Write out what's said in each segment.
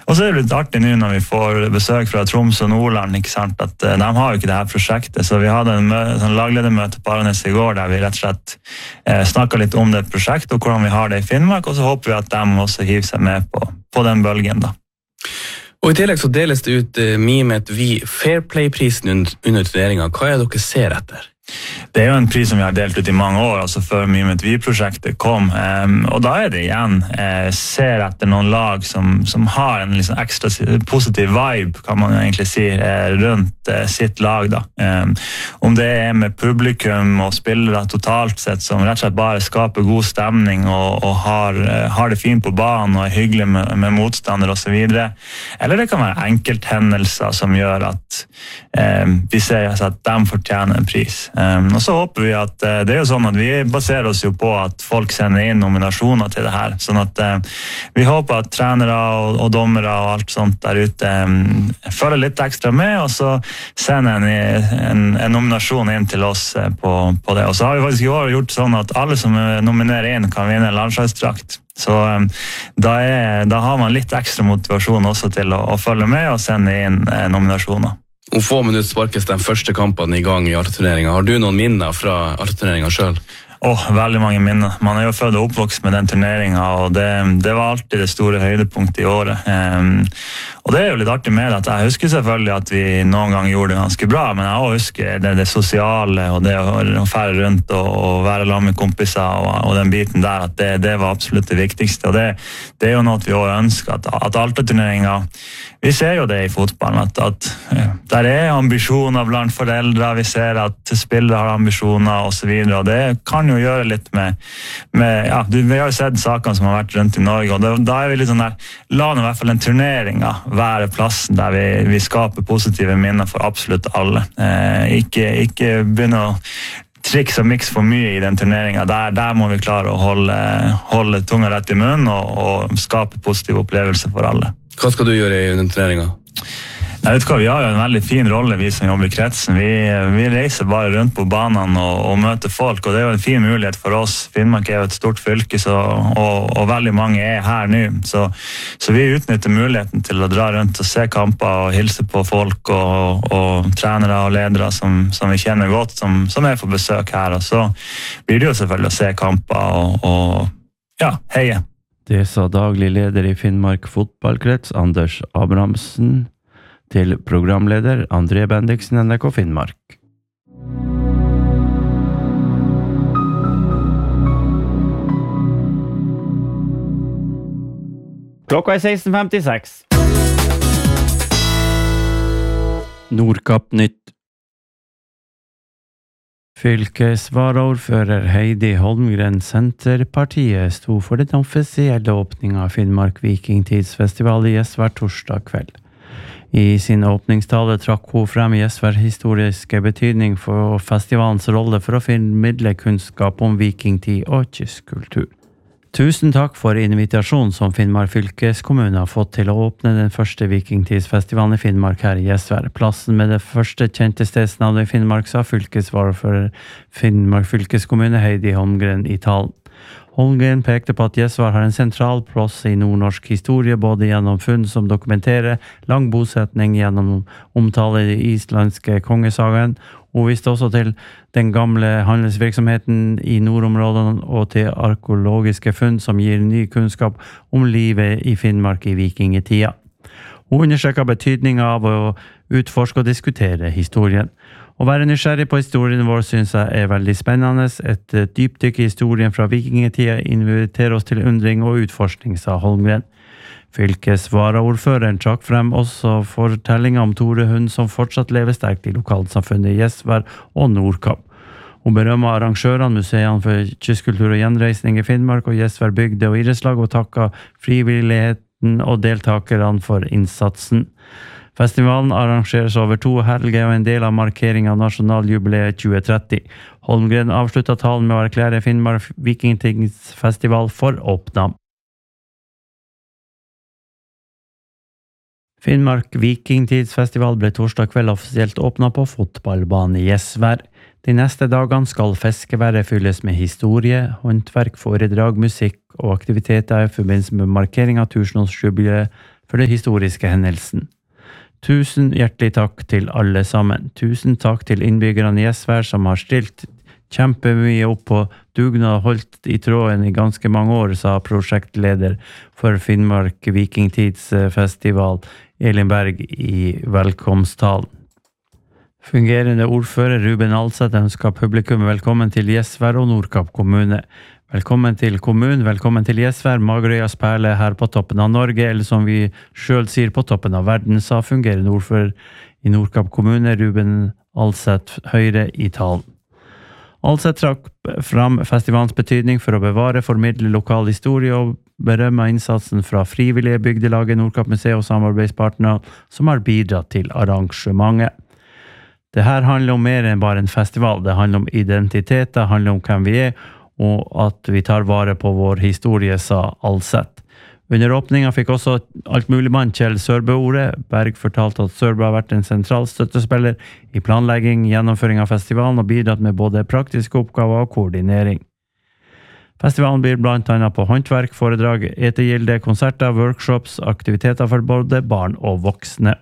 Og så det litt artig nå når vi får besøk fra Troms og Nordland, ikke sant, at de har jo ikke det her prosjektet, så vi hadde en lagledermøte på Arnes i går, der vi rett og slett snakket litt om det prosjektet, og hvordan vi har det i Finnmark, og så håper vi at de også hiver seg med på den bølgen da. Og i tillegg så deles det ut Mehmet Vi Fairplay-prisen under turneringen. Hva det dere ser etter? Det jo en pris som vi har delt ut i mange år, altså før Mehmet Vi-prosjektet kom, og da det igjen ser etter noen lag som har en liksom ekstra positiv vibe, kan man egentlig si, rundt sitt lag da. Om det med publikum og spillere totalt sett som rett og slett bare skaper god stemning og har det fint på banen og hyggelig med motstander og så videre, eller det kan være enkelthendelser som gjør at vi ser at de fortjener en pris. Og så håper vi at det jo sånn at vi baserer oss jo på at folk sender inn nominasjoner til det her, sånn at vi håper at trenere og dommere og alt sånt der ute følger litt ekstra med, og så sender en nominasjon inn til oss på det. Og så har vi faktisk i år gjort sånn at alle som nominerer inn kan vinne en landslagsdrakt. Så da har man litt ekstra motivasjon også til å følge med og sende inn nominasjoner. Om få minutter sparkes de første kampene i gang i Alta-turneringen. Har du noen minner fra Alta-turneringen selv? Veldig mange minner. Man jo født og oppvokst med den turneringen, og det var alltid det store høydepunktet i året. Og det jo litt artig med det, at jeg husker selvfølgelig at vi noen gang gjorde det ganske bra, men jeg også husker det sosiale, og det å fære rundt og være sammen med kompiser, og den biten der, at det var absolutt det viktigste. Og det jo noe vi også ønsker, at Alta-turneringen, vi ser jo det i fotballen, at der ambisjoner blant foreldre, vi ser at spillere har ambisjoner og så videre, og det kan jo gjøre litt med vi har jo sett sakene som har vært rundt i Norge, og da vi litt sånn der, la nå i hvert fall en turneringen være plassen der vi skaper positive minner for absolutt alle. Ikke begynne å triks og mix for mye i den turneringen. Der må vi klare å holde tunga rett i munnen og skape positive opplevelser for alle. Hva skal du gjøre i den turneringen? Jeg vet hva, vi har jo en veldig fin rolle, vi som jobber i kretsen. Vi reiser bare rundt på banene og møter folk, og det jo en fin mulighet for oss. Finnmark jo et stort fylke, og veldig mange her nå. Så vi utnytter muligheten til å dra rundt og se kamper og hilse på folk og trenere og ledere som vi kjenner godt, som på besøk her. Og så blir det jo selvfølgelig å se kamper og heie. Det sa daglig leder i Finnmark fotballkrets, Anders Abrahamsen, til programleder André Bendiksen, NRK Finnmark. Klokka 16:56. Nordkapp nytt. Fylkesvaraordfører Heidi Holmgren Senterpartiet sto for den offisielle åpningen av Finnmark Vikingtidsfestival i Gjesvær torsdag kveld. I sin åpningstale trakk hun frem Gjesvær historiske betydning for festivalens rolle for å formidle kunnskap om vikingtid og kystkultur. Tusen takk for invitasjonen som Finnmark fylkeskommune har fått til å åpne den første vikingtidsfestivalen i Finnmark her i Gjesvær. Plassen med det første kjente stedsnavnet i Finnmark, sa fylkesvaraordfører Finnmark fylkeskommune Heidi Holmgren i talen. Holmgren pekte på at Gjesvær har en sentral plass i nordnorsk historie, både gjennom funn som dokumenterer lang bosetning gjennom omtale i de islandske kongesagaen. Hun viste også til den gamle handelsvirksomheten i nordområdene og til arkeologiske funn som gir ny kunnskap om livet i Finnmark i vikingetida. Hun understreker betydningen av å utforske og diskutere historien. Å være nysgjerrig på historien vår synes jeg veldig spennende. Et dypdykk i historien fra vikingetida inviterer oss til undring og utforskning, sa Holmgren. Fylkesvaraordføreren trakk frem også fortellinger om Tore Hund som fortsatt lever sterkt i lokalsamfunnet i Gjesvær og Nordkapp. Hun berømmer arrangørene, museene for kystkultur og gjenreisning i Finnmark og Gjesvær bygde og idrettslag, og takka frivilligheten og deltakerne for innsatsen. Festivalen arrangeres over 2 helger og en del av markeringen av nasjonaljubileet 2030. Holmgren avsluttet talen med å erklære Finnmark Vikingtidsfestival for åpna. Finnmark Vikingtidsfestival ble torsdag kveld offisielt åpnet på fotballbanen i Gjesvær. De neste dagene skal feskeværet fylles med historie, håndverk, foredrag, musikk og aktiviteter i forbindelse med markering av tusenårsjubileet for det historiske hendelsen. Tusen hjertelig takk til alle sammen. Tusen takk til innbyggerne i Gjesvær som har stilt kjempemye opp på dugnad og holdt i tråden i ganske mange år, sa prosjektleder for Finnmark Vikingtidsfestival Elin Berg i velkomsttalen. Fungerende ordfører Ruben Alseth ønsker publikum velkommen til Gjesvær og Nordkapp kommune. Velkommen til kommunen, velkommen til Gjesvær, Magerøyas perle her på toppen av Norge, eller som vi selv sier på toppen av verden, sa fungerende ordfører i Nordkapp kommune, Ruben Alseth Høyre i talen. Alseth trakk fram festivalens betydning for å bevare, formidle lokal historie og berømme innsatsen fra frivillige bygdelaget Nordkapp museum og samarbeidspartnere som har bidratt til arrangementet. Det her handler om mer enn bare en festival, det handler om identitet, det handler om hvem vi er, og at vi tar vare på vår historie, sa Alseth. Under åpningen fikk også altmuligmann Kjell Sørbø ordet. Berg fortalte at Sørbø har vært en sentral støttespiller i planlegging, gjennomføring av festivalen og bidratt med både praktiske oppgaver og koordinering. Festivalen blir blant annet på håndverk, foredrag, etegilde, konserter, workshops, aktiviteter for både barn og voksne.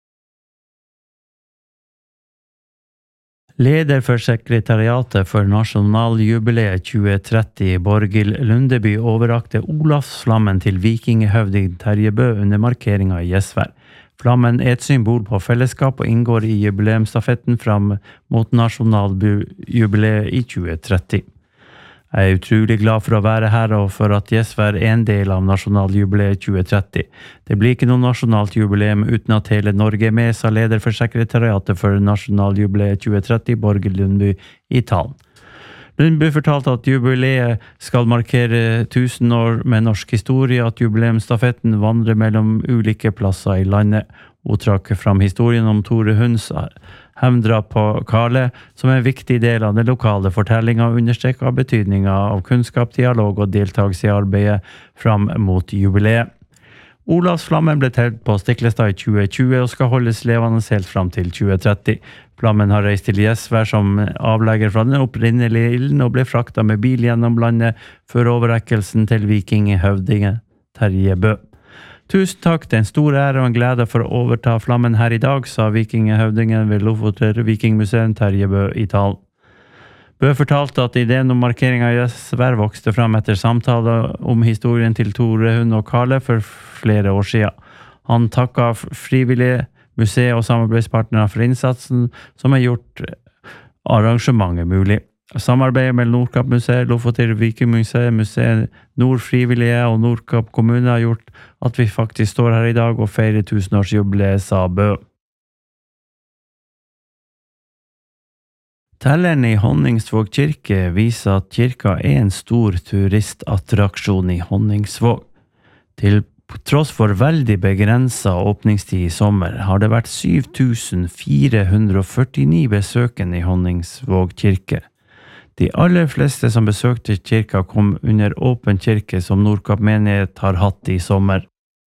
Leder for sekretariatet for nasjonaljubileet 2030, Borghild Lundeby, overrakte Olavsflammen til vikingehøvding Terje Bø under markeringen i Gjesvær. Flammen er et symbol på fellesskap og inngår i jubileumsstafetten fram mot nasjonaljubileet i 2030. Jeg er utrolig glad for å være her og for at Gjesvær er en del av nasjonaljubileet 2030. Det blir ikke noe nasjonalt jubileum uten at hele Norge er med, sa leder for sekretariatet for nasjonaljubileet 2030, Borghild Lundby i talen. Lundby fortalte at jubileet skal markere 1000 år med norsk historie, at jubileumsstafetten vandrer mellom ulike plasser i landet. Hun trakk fram historien om Tore Hunds hevndrap på Karle, som er en viktig del av den lokale fortellingen og understreker betydningen av kunnskap, dialog og deltakelse i arbeidet fram mot jubileet. Olavsflammen ble telt på Stiklestad i 2020 og skal holdes levende helt fram til 2030. Flammen har reist til Gjesvær som avlegger fra den opprinnelige ilden og ble fraktet med bil gjennom landet før overrekkelsen til vikingehøvdingen Terje Bø. Tusen takk, det er en stor ære og en glede for å overta flammen her i dag, sa vikingehøvdingen ved Lofoter Vikingmuseum Terje Bø i talen. Bø fortalte at ideen om markeringen av Gjesvær vokste frem etter samtaler om historien til Tore Hund og Karle for flere år siden. Han takket frivillige museer og samarbeidspartnere for innsatsen som har gjort arrangementet mulig. Samarbeidet med Nordkapp museet, Lofoter Vikingmuseet, Museet Nord Frivillige og Nordkapp kommune har gjort at vi faktisk står her i dag og feirer 1000-årsjubileet, sa Bø. Telleren i Honningsvåg kirke viser at kirka er en stor turistattraksjon i Honningsvåg. Til tross for veldig begrenset åpningstid i sommer har det vært 7449 besøkende i Honningsvåg kirke. De aller fleste som besøkte kirka kom under åpen kirke som Nordkapp menighet har hatt i sommer.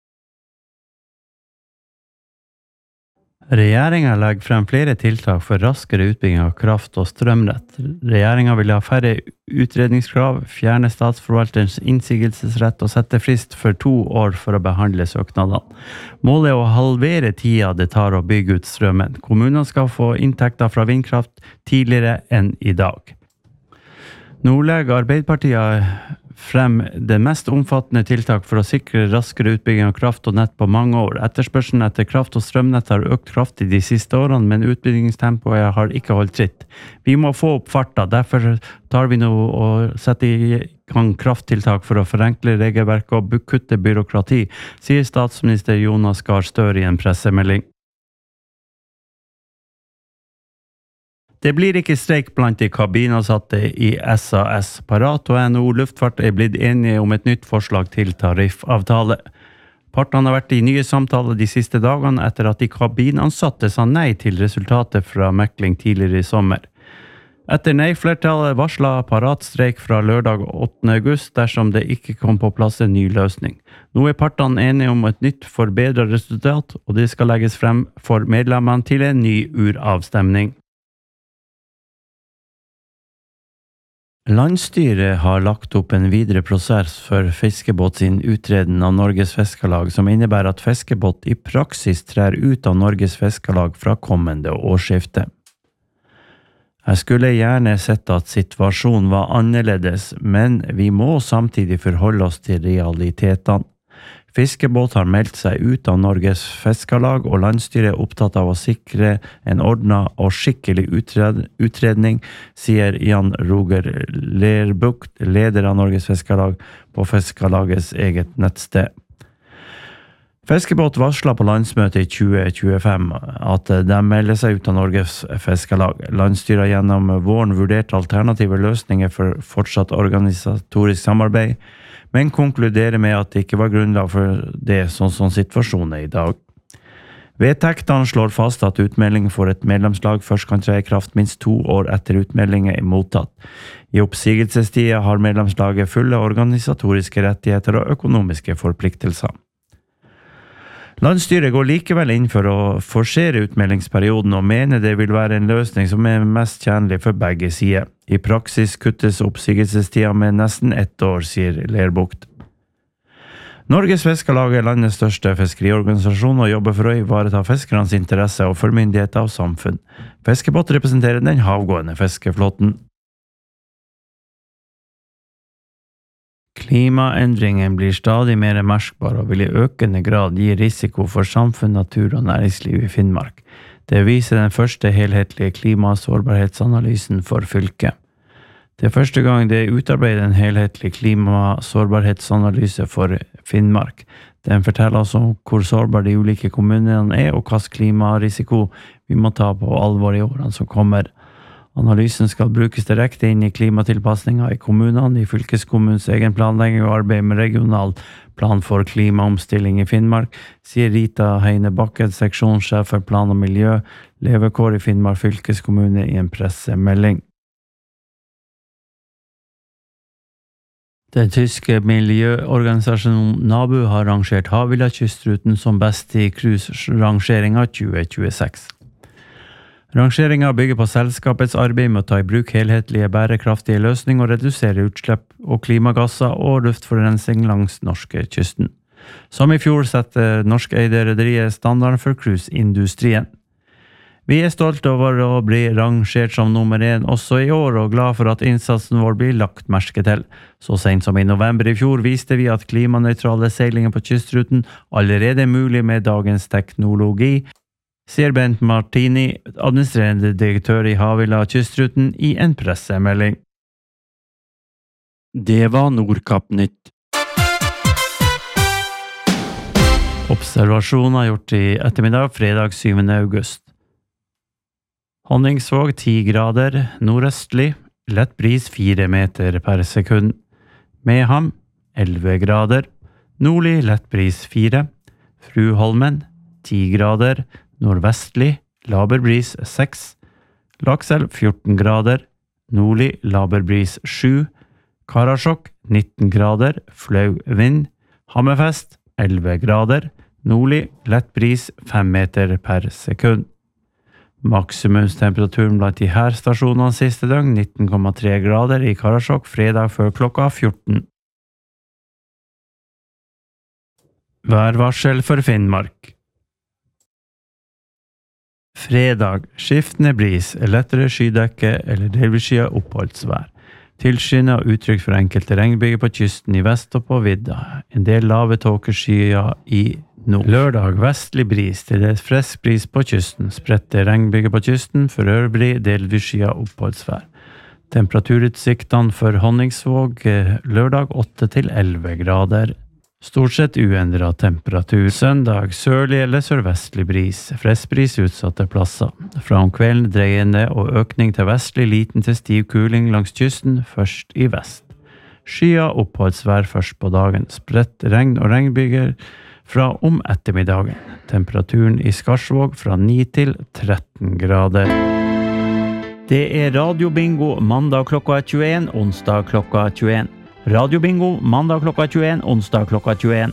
Regjeringen legger frem flere tiltak for raskere utbygging av kraft- og strømnett. Regjeringen vil ha færre utredningskrav, fjerne statsforvalterens innsigelsesrett og sette frist for 2 år for å behandle søknadene. Målet er å halvere tida det tar å bygge ut strømmen. Kommunene skal få inntekter fra vindkraft tidligere enn i dag. Nordleg Arbeiderpartiet frem det mest omfattende tiltak for å sikre raskere utbygging av kraft og nett på mange år. Etterspørselen etter kraft og strømnett har økt kraftig de siste årene, men utbyggingstempoet har ikke holdt tritt. Vi må få opp farta, derfor tar vi nå og setter i gang krafttiltak for å forenkle regelverket og kutte byråkrati, sier statsminister Jonas Gahr Støre i en pressemelding. Det blir ikke streik blant de kabinansatte i SAS. Parat og NHO Luftfart er blitt enige om et nytt forslag til tariffavtale. Partene har vært i nye samtaler de siste dagene etter at de kabinansatte sa nei til resultatet fra mekling tidligere i sommer. Etter nei-flertallet varslet Parat streik fra lørdag 8. august dersom det ikke kom på plass en ny løsning. Nå er partene enige om et nytt forbedret resultat, og det skal legges frem for medlemmene til en ny uravstemning. Landsstyret har lagt opp en videre prosess for fiskebåt sin utreden av Norges Fiskarlag, som innebærer at fiskebåt i praksis trer ut av Norges Fiskarlag fra kommende årsskifte. Jeg skulle gjerne sett at situasjonen var annerledes, men vi må samtidig forholde oss til realitetene. Fiskebåt har meldt seg ut av Norges Fiskarlag, og landsstyret er opptatt av å sikre en ordnet og skikkelig utredning, sier Jan Roger Lerbukt, leder av Norges Fiskarlag, på Fiskarlagets eget nettsted. Fiskebåt varslet på landsmøtet i 2025 at de melder seg ut av Norges Fiskarlag. Landsstyret gjennom våren vurderte alternative løsninger for fortsatt organisatorisk samarbeid, men konkluderer med at det ikke var grunnlag for det sånn som situasjonen er i dag. Vedtektene slår fast at utmelding for et medlemslag først kan tre i kraft minst 2 år etter utmeldingen er mottatt. I oppsigelsestida har medlemslaget fulle organisatoriske rettigheter og økonomiske forpliktelser. Landsstyret går likevel inn for å forsere utmeldingsperioden og mener det vil være en løsning som er mest tjenlig for begge sider. I praksis kuttes oppsigelsestida med nesten 1 år, sier Lerbukt. Norges Fiskarlag er landets største fiskeriorganisasjon og jobber for å ivareta fiskernes interesse og for myndigheter og samfunn. Fiskebåt representerer den havgående fiskeflåten. Klimaendringen blir stadig mer merkbar og vil i økende grad gi risiko for samfunn, natur og næringsliv i Finnmark. Det viser den første helhetlige klimasårbarhetsanalysen for fylket. Det er første gang det er utarbeidet en helhetlig klimasårbarhetsanalyse for Finnmark. Den forteller oss om hvor sårbar de ulike kommunene er og hvilken klimarisiko vi må ta på alvor i årene som kommer. Analysen skal brukes direkte inn i klimatilpasninger i kommunene, i fylkeskommunens egen planlegging og arbeid med regional plan for klimaomstilling i Finnmark, sier Rita Heine Bakken, seksjonssjef for plan og miljø, levekår i Finnmark fylkeskommune i en pressemelding. Den tyske miljøorganisasjonen NABU har rangert Havila-kystruten som best i cruise-rangeringen 2026. Rangeringen bygger på selskapets arbeid med å ta i bruk helhetlige bærekraftige løsninger og redusere utslipp og klimagasser og luftforurensning langs norskekysten. Som i fjor setter norskeide rederiet standarden for cruiseindustrien. Vi er stolt over å bli rangert som nummer 1 også i år og glad for at innsatsen vår blir lagt merke til. Så sent som i november i fjor viste vi at klimanøytrale seilinger på kystruten allerede er mulig med dagens teknologi, sier Bent Martini, administrerende direktør i Havila kystruten, i en pressemelding. Det var Nordkapp-nytt. Observasjoner gjort i ettermiddag, fredag 7. august. Honningsvåg 10 grader, nordøstlig, lett bris 4 meter per sekund. Meham 11 grader, nordlig lett bris 4. Fruholmen 10 grader, nordvestlig, laber bris 6, Lakselv 14 grader, nordlig, laber bris 7, Karasjok 19 grader, flau vind, Hammerfest 11 grader, nordlig, lett bris 5 meter per sekund. Maksimumstemperaturen blant de her stasjonene siste døgn 19,3 grader i Karasjok fredag før klokka 14. Værvarsel for Finnmark. Fredag, skiftende bris, lettere skydekke eller delvisskyet oppholdsvær. Tilskyende og utrygt for enkelte regnbyger på kysten i vest og på vidda. En del lave tåkeskyer i nord. Lørdag, vestlig bris til det frisk bris på kysten. Spredte regnbyger på kysten, for øvrig delvisskyet oppholdsvær. Temperaturutsiktene for Honningsvåg lørdag 8 til 11 grader. Stort sett uendret temperatur. Søndag, sørlig eller sørvestlig bris. Friskbris utsatte plasser. Fra om kvelden dreiende og økning til vestlig liten til stiv kuling langs kysten, først i vest. Skya oppholdsvær først på dagen. Spredt regn og regnbyger fra om ettermiddagen. Temperaturen i Skarsvåg fra 9 til 13 grader. Det er radiobingo mandag klokka 21, onsdag klokka 21. Radiobingo mandag klokka 21, onsdag klokka 21.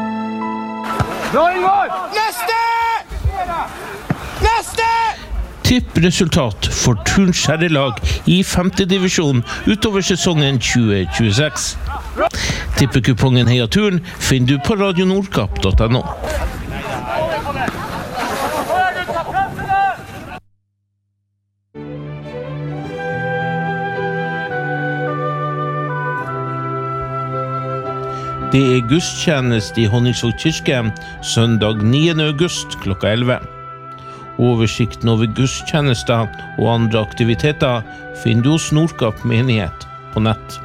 Neste! Neste! Tippresultat for Turns herrelag I 5. divisjon utover sesongen 2026. Tippekupongen Heia Turn finner du på radionordkapp.no. Det gudstjeneste I Honningsvåg kirke søndag 9. august klokka 11. Oversikten over gudstjenester og andre aktiviteter finner du hos Nordkapp menighet på nett.